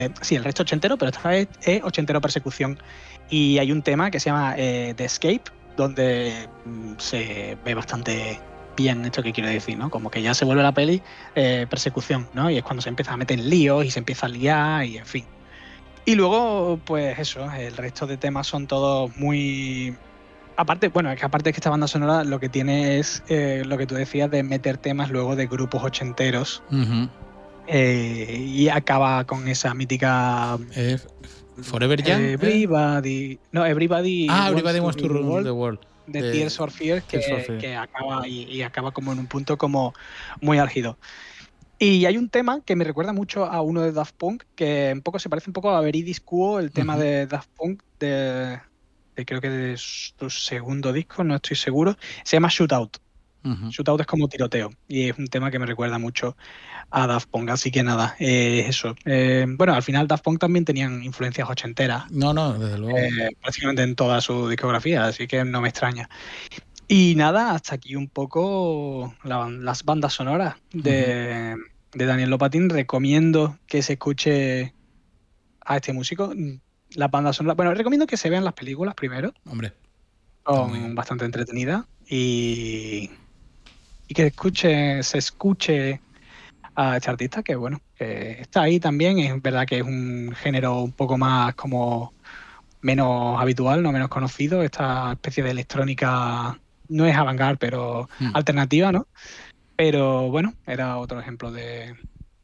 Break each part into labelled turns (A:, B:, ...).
A: sí, el resto ochentero, pero esta vez es ochentero persecución. Y hay un tema que se llama The Escape, donde se ve bastante bien esto que quiero decir, ¿no? Como que ya se vuelve la peli persecución, ¿no? Y es cuando se empieza a meter en líos y se empieza a liar y en fin. Y luego, pues eso, el resto de temas son todos muy... Aparte, bueno, es que aparte de que esta banda sonora lo que tiene es lo que tú decías de meter temas luego de grupos ochenteros.
B: Uh-huh.
A: Y acaba con esa mítica...
B: Forever Young.
A: Everybody
B: Everybody
A: wants to rule the
B: world.
A: de Tears for Fears, que acaba y acaba como en un punto como muy álgido. Y hay un tema que me recuerda mucho a uno de Daft Punk, que un poco se parece un poco a Veridis Quo, el tema de Daft Punk, de creo que de su segundo disco, no estoy seguro. Se llama Shootout. Shootout es como tiroteo, y es un tema que me recuerda mucho a Daft Punk, así que nada, eso. Bueno, al final Daft Punk también tenían influencias ochenteras.
B: No, desde luego.
A: Prácticamente en toda su discografía, así que no me extraña. Y nada, hasta aquí un poco las bandas sonoras de Daniel Lopatin. Recomiendo que se escuche a este músico. Las bandas sonoras, bueno, recomiendo que se vean las películas primero.
B: Hombre.
A: Son bastante entretenidas. Y que se escuche a este artista, que bueno, que está ahí también. Es verdad que es un género un poco más como menos habitual, no menos conocido. Esta especie de electrónica no es avant-garde, pero alternativa, ¿no? Pero bueno, era otro ejemplo de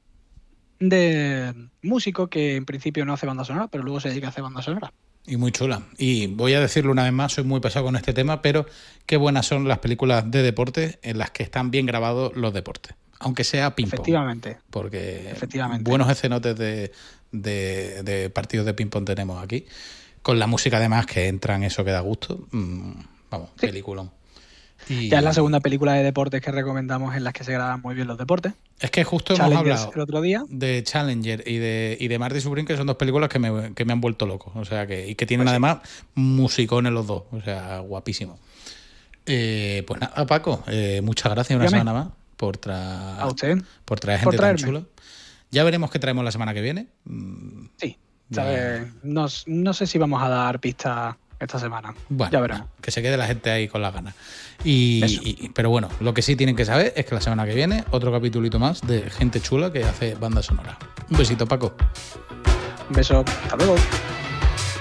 A: músico que en principio no hace banda sonora, pero luego se dedica a hacer banda sonora.
B: Y muy chula. Y voy a decirlo una vez más, soy muy pesado con este tema, pero qué buenas son las películas de deporte en las que están bien grabados los deportes. Aunque sea ping-pong.
A: Efectivamente.
B: Porque buenos escenotes de partidos de ping-pong tenemos aquí. Con la música además que entran, eso que da gusto. Vamos, sí. Peliculón.
A: Ya es la segunda película de deportes que recomendamos en las que se graban muy bien los deportes.
B: Es que justo hemos hablado
A: el otro día
B: de Challenger y de Marty Supreme, que son dos películas que me han vuelto loco. O sea, que tienen pues además musicones los dos. O sea, guapísimo. Pues nada, Paco, muchas gracias una semana más por traer gente tan chula. Ya veremos qué traemos la semana que viene.
A: Sí, no sé si vamos a dar pistas esta semana.
B: Bueno,
A: ya veremos.
B: Que se quede la gente ahí con las ganas. Pero bueno, lo que sí tienen que saber es que la semana que viene otro capitulito más de gente chula que hace banda sonora. Un besito, Paco.
A: Un beso. Hasta luego.